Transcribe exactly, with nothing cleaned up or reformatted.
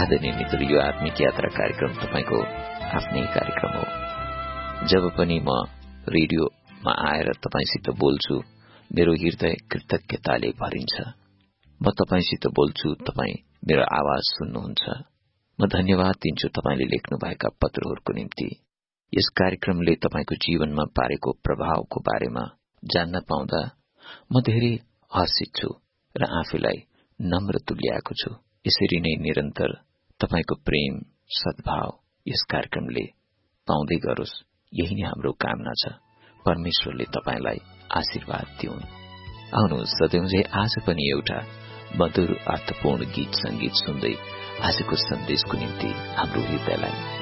आदरणीय मित्र, यो आत्मिक यात्रा कार्यक्रम तपाईको आफ्नै कार्यक्रम हो। जब पनि म रेडियोमा आएर तपाईसित बोल्छु, मेरो हृदय कृतज्ञताले भरिन्छ। म तपाईसित बोल्छु, तपाई मेरो आवाज सुन्नुहुन्छ। म धन्यवाद दिन्छु तपाईले लेख्नु भएका पत्रहरूको निम्ति। यस कार्यक्रमले तपाईको जीवनमा पारेको प्रभावको बारेमा जान्न पाउँदा म धेरै हर्षित छु र आफैलाई नम्र तुल्याएको छु। यसरी नै निरन्तर तपाईको प्रेम, सद्भाव यस कार्यक्रमले पाउँदै गरोस्, यही नै हाम्रो कामना छ। परमेश्वरले तपाईलाई आशीर्वाद दिउन्। आउनुहोस् सधैँझै आज पनि एउटा मधुर अर्थपूर्ण गीत संगीत सुन्दै आजको सन्देशको निम्ति हाम्रो हृदयलाई